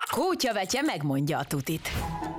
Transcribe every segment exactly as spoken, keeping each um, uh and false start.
Kótyavegye megmondja a tutit.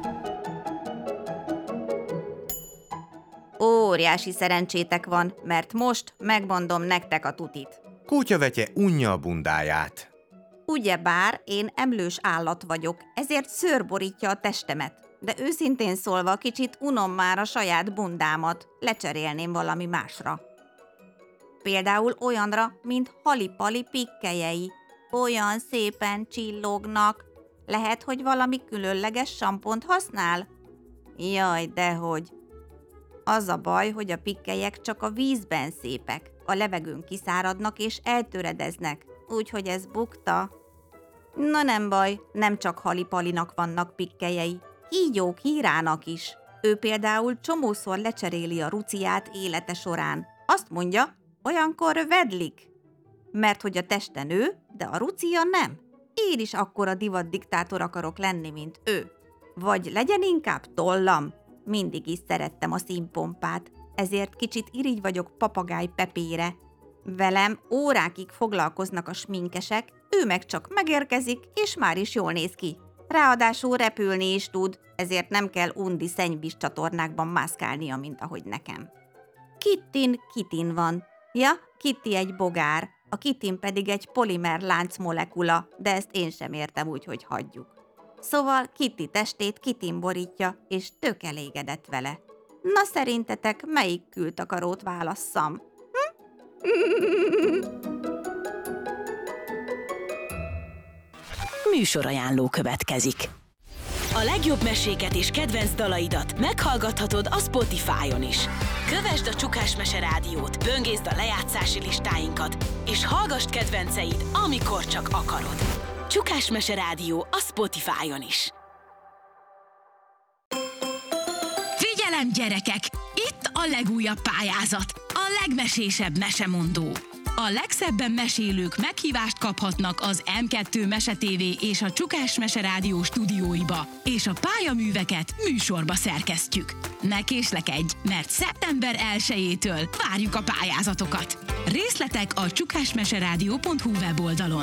Óriási szerencsétek van, mert most megmondom nektek a tutit. Kótyavegye unja a bundáját. Ugyebár én emlős állat vagyok, ezért szőr borítja a testemet. De őszintén szólva kicsit unom már a saját bundámat, lecserélném valami másra. Például olyanra, mint Halipali pikkelyei. Olyan szépen csillognak. Lehet, hogy valami különleges sampont használ? Jaj, dehogy. Az a baj, hogy a pikkelyek csak a vízben szépek. A levegőn kiszáradnak és eltöredeznek, úgyhogy ez bukta. Na nem baj, nem csak Halipalinak vannak pikkelyei. Kígyó Kírának is. Ő például csomószor lecseréli a ruciát élete során. Azt mondja, olyankor vedlik. Mert hogy a teste nő, de a rucia nem. Én is akkora divatdiktátor akarok lenni, mint ő. Vagy legyen inkább tollam. Mindig is szerettem a színpompát, ezért kicsit irigy vagyok papagáj Pepére. Velem órákig foglalkoznak a sminkesek, ő meg csak megérkezik, és már is jól néz ki. Ráadásul repülni is tud, ezért nem kell undi szennyvíz csatornákban mászkálnia, mint ahogy nekem. Kittin Kitin van. Ja, Kitty egy bogár, a Kitin pedig egy polimer láncmolekula, de ezt én sem értem úgy, hogy hagyjuk. Szóval Kitty testét Kitin borítja, és tök elégedett vele. Na szerintetek melyik kültakarót válasszam? Hm? Műsorajánló következik. A legjobb meséket és kedvenc dalaidat meghallgathatod a Spotify-on is. Kövesd a Csukás Mese Rádiót, böngészd a lejátszási listáinkat, és hallgass kedvenceid, amikor csak akarod. Csukás Mese Rádió a Spotify-on is. Figyelem, gyerekek! Itt a legújabb pályázat, a legmesésebb mesemondó. A legszebben mesélők meghívást kaphatnak az em kettő Mese té vé és a Csukás Mese Rádió stúdióiba, és a pályaműveket műsorba szerkesztjük. Ne késlekedj, mert szeptember elsejétől várjuk a pályázatokat. Részletek a csukásmeseradio pont hu weboldalon.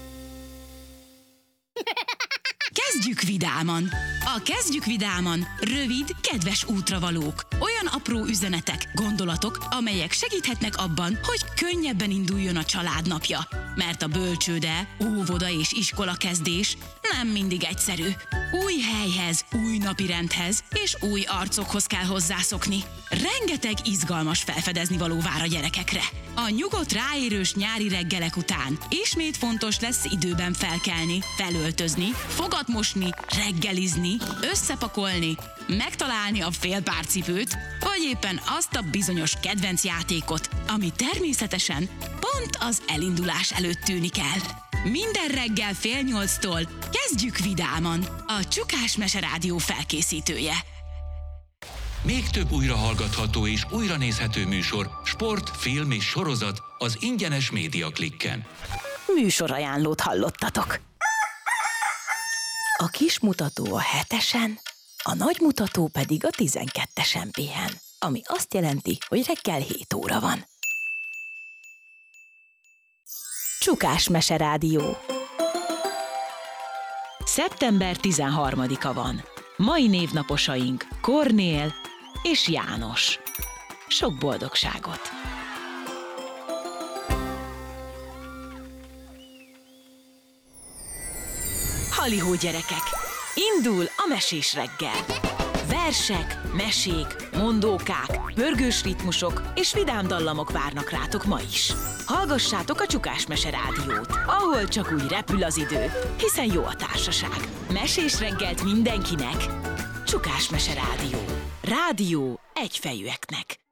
Kezdjük vidáman! A Kezdjük vidáman rövid, kedves útravalók. Olyan apró üzenetek, gondolatok, amelyek segíthetnek abban, hogy könnyebben induljon a család napja. Mert a bölcsőde, óvoda és iskola kezdés nem mindig egyszerű. Új helyhez, új napirendhez és új arcokhoz kell hozzászokni. Rengeteg izgalmas felfedezni való vár a gyerekekre. A nyugodt ráérős nyári reggelek után ismét fontos lesz időben felkelni, felöltözni, fogat mosni, reggelizni, összepakolni, megtalálni a félpárcipőt, vagy éppen azt a bizonyos kedvenc játékot, ami természetesen pont az elindulás előtt tűnik el. Minden reggel fél nyolctól kezdjük vidáman, a Csukás Mese Rádió felkészítője. Még több újrahallgatható és újranézhető műsor, sport, film és sorozat az ingyenes Média Klikken. Műsorajánlót hallottatok. A kis mutató a hetesen, a nagy mutató pedig a tizenkettesen pihen, ami azt jelenti, hogy reggel hét óra van. Csukás Mese Rádió. szeptember tizenharmadika van. Mai névnaposaink Kornél és János. Sok boldogságot! Halihó gyerekek! Indul a mesés reggel! Versek, mesék, mondókák, pörgős ritmusok és vidám dallamok várnak rátok ma is. Hallgassátok a Csukás Mese Rádiót, ahol csak úgy repül az idő, hiszen jó a társaság. Mesés reggelt mindenkinek! Csukás Mese Rádió. Rádió egyfejűeknek.